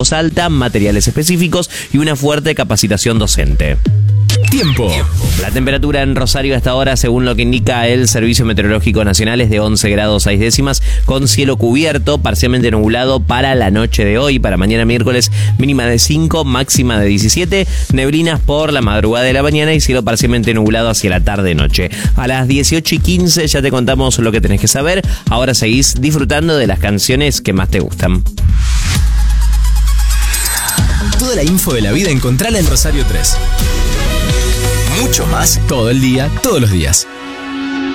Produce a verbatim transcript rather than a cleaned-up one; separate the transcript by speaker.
Speaker 1: voz alta, materiales específicos y una fuerte capacitación docente.
Speaker 2: Tiempo.
Speaker 1: La temperatura en Rosario hasta ahora, según lo que indica el Servicio Meteorológico Nacional, es de once grados seis décimas, con cielo cubierto, parcialmente nublado para la noche de hoy. Para mañana miércoles, mínima de cinco, máxima de diecisiete, neblinas por la madrugada de la mañana y cielo parcialmente nublado hacia la tarde-noche. A las dieciocho y quince ya te contamos lo que tenés que saber. Ahora seguís disfrutando de las canciones que más te gustan.
Speaker 2: Toda la info de la vida encontrala en Rosario tres. Mucho más todo el día, todos los días.